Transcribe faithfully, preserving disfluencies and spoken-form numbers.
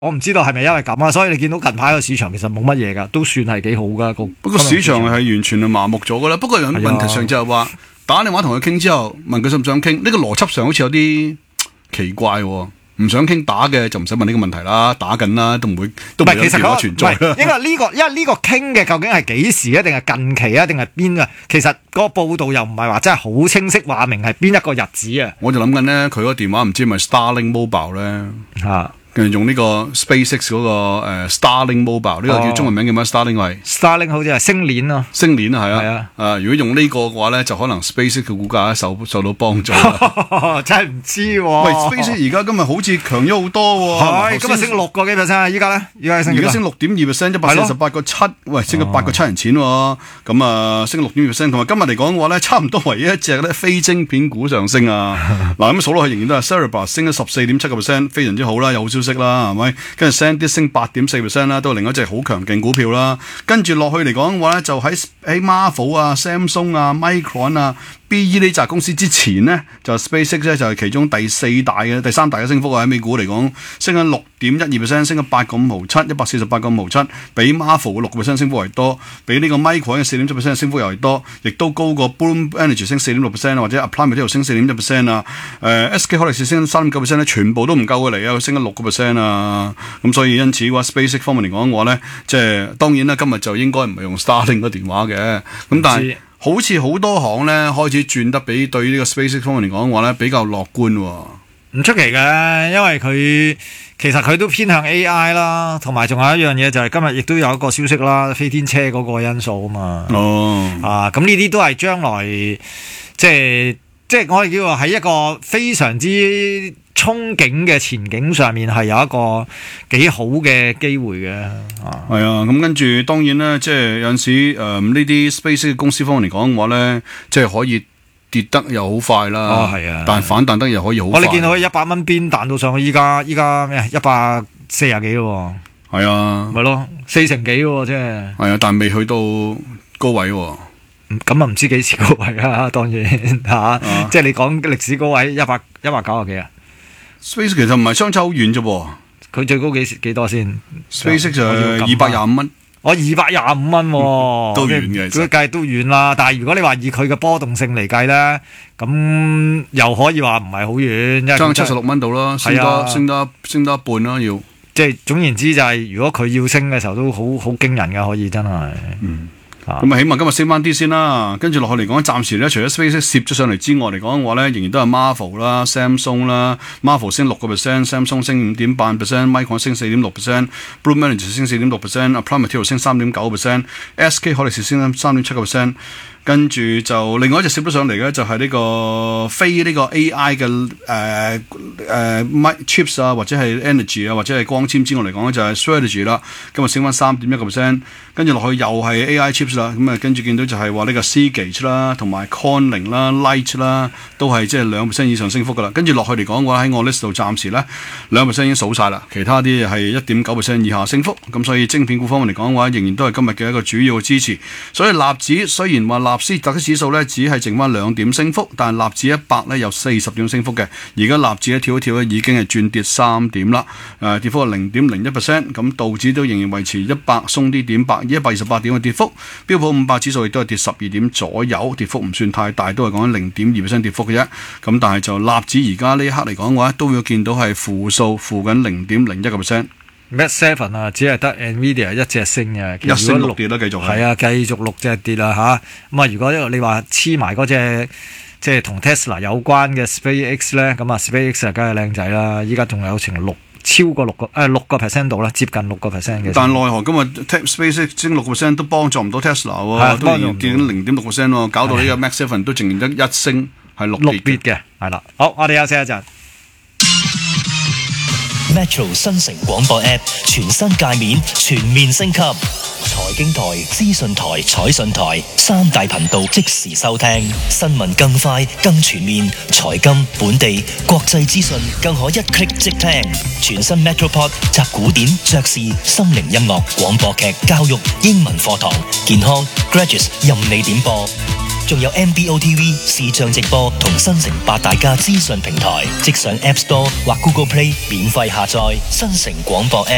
我唔知道係咪因為咁啊，所以你見到近排個市場其實冇乜嘢㗎，都算係幾好㗎。個不過市場係完全係麻木咗㗎啦。不過有問題上就係話打電話同佢傾之後，問佢想唔想傾，呢、這個邏輯上好似有啲奇怪喎。唔想傾打嘅就唔使問呢個問題啦，打緊啦都唔會都唔會有電話存在。 因為呢個因為呢個傾嘅究竟係幾時啊？定係近期啊？定係邊啊？其實嗰個報道又唔係話真係好清晰話明係邊一個日子啊。 我就諗緊咧，佢個電話唔知係咪 Starlink Mobile 咧嚇。跟住用呢個 SpaceX 嗰、那個、呃、Starlink Mobile 呢個叫中文名叫咩 Starlink 係 Starlink 好似係星鏈咯， 星鏈啊係啊， 啊， 啊如果用呢個嘅話咧，就可能 SpaceX 嘅股價受受到幫助。 真係唔知喎、啊。 喂 ，SpaceX 而家今日好似強咗好多喎、啊， 係今日升六個幾 percent 啊！依家咧，依家升而家升六點二 percent， 一百四十八個七，喂，升咗八個七人錢喎、啊。咁啊，升六點二 percent， 同埋今日嚟講嘅話咧，差唔多唯一一隻咧非晶片股上升啊。嗱咁數落去仍然都係 Cerebras 升咗十四點七個 percent， 非常之好啦，有好消息啦，係咪？跟住 SanDisk 升八點四 percent 啦，都係另一隻好強勁股票啦。跟住落去嚟講嘅話咧，就喺喺 Marvel 啊、Samsung 啊、Micron 啊、B E 呢扎公司之前呢，就 SpaceX 咧就係其中第四大嘅、第三大嘅升幅啊。喺美股嚟講，升緊六點一二 percent， 升咗八個五毫七，一百四十八個五毫七，比 Marvel 嘅六個 percent 升幅為多，比呢個 Micron 嘅四點七 percent 升幅又係多，亦都高過 Bloom Energy 升四點六 percent 或者 Applied Materials 升四點一 percent 啊。誒 S K 海力士升三點九 percent 咧，全部都唔夠佢嚟啊，佢升咗六個 percent 啊。咁所以因此嘅話 SpaceX 方面嚟講嘅話咧，即係當然啦，今日就應該唔係用 Starlink 嘅電話嘅，咁但係好似好多行咧開始轉得比對呢個 SpaceX 方面嚟講嘅話咧比較樂觀喎。 唔出奇嘅，因為佢其實佢都偏向 A I 啦，同埋仲有一樣嘢就係今日亦都有一個消息啦，飛天車嗰個因素啊嘛。 哦， 啊，咁呢啲都係將來即係即係我哋叫做喺一個非常之憧憬嘅前景上面係有一個幾好嘅機會嘅。啊， 係啊，咁跟住當然咧，即係有陣時誒呢啲 SpaceX 公司方面嚟講嘅話咧，即係可以跌得又好快啦， 哦係啊， 但係反彈得又可以好快。 我哋見到佢一百蚊邊彈到上去，依家依家咩一百四十幾咯， 係啊， 咪咯四成幾喎，即係係啊，但係未去到高位喎。 咁啊唔知幾時高位啊，當然嚇，啊啊、即係你講歷史高位一百一百九十幾啊。 SpaceX 其實唔係相差好遠啫喎， 佢最高幾幾多先 ？SpaceX 就二百廿五蚊。 我二百廿五蚊， 都遠嘅， 佢計都遠啦。但係如果你話以佢嘅波動性嚟計咧，咁又可以話唔係好遠， 爭七十六蚊到啦，升多升多升多一半啦，要即係總言之就係、是，如果佢要升嘅時候都好好驚人㗎，可以真係。 嗯。咁啊，起碼今日升翻啲先啦。跟住落去嚟講，暫時咧，除咗 SpaceX 攝咗上嚟之外嚟講嘅話咧，仍然都係 Marvel 啦、Samsung 啦。Marvel 升六個 percent，Samsung 升五點八 percent，Micron 升四點六 percent，Bloom Energy 升四點六 percent，Applied Materials 升三點九 percent，S K 海力士升三點七個 percent。跟住就另外一隻攝咗上嚟嘅就係呢個非呢個 A I 嘅誒誒 chips 啊，或者係 energy 啊，或者係光纖之外嚟講咧就係 strategy 啦。今日升翻三點一個 percent，跟住落去又係 A I chips 啦。咁啊跟住見到就係話呢個 Seagate 啦，同埋 Corning 啦、Light 啦，都係即係兩 percent 以上升幅噶啦。跟住落去嚟講嘅話喺我 list 度暫時咧兩 percent 已經數晒啦，其他啲係一點九 percent 以下升幅。咁所以晶片股方面嚟講嘅話，仍然都係今日嘅一個主要嘅支持。所以納指雖然話納斯達克指數咧只係剩翻兩點升幅，但係納指一百咧有四十點升幅嘅。而家納指咧跳一跳咧已經係轉跌三點啦，誒、呃、跌幅係零點零一 percent。咁道指都仍然維持一百鬆啲點百一百二十八點嘅跌幅，標普五百指數亦都係跌十二點左右，跌幅唔算太大，都係講緊零點二 percent 跌幅嘅啫。咁但係就納指而家呢一刻嚟講嘅話，都會見到係負數，負緊零點零一個 percent。 Mat Seven 啊，只係得 Nvidia 一隻升嘅， 一升六跌啦，繼續係啊，繼續六隻跌啦嚇。咁啊，如果你話黐埋嗰隻即係同 Tesla 有關嘅 SpaceX 咧，咁啊 SpaceX 啊梗係靚仔啦，依家仲有成六超過六個誒六個 percent 度啦，接近六個 percent 嘅。 但奈何今日 SpaceX 升六個 percent 都幫助唔到 Tesla 喎、啊，都仍然跌緊零點六 percent 喎，搞到呢個 Mat Seven 都仍然得一升係六跌嘅，係啦。好，我哋休息一陣。 Metro 新城廣播 App 全新界面全面升級，財經台、資訊台、彩訊台三大頻道即時收聽，新聞更快更全面，財金、本地、國際資訊更可一 click 即聽。全新 Metropod 集古典、爵士、心靈音樂、廣播劇、教育、英文課堂、健康、Graduates 任你點播。仲有 M B O T V 視像直播同新城八大家資訊平台，即上 App Store 或 Google Play 免費下載新城廣播 App。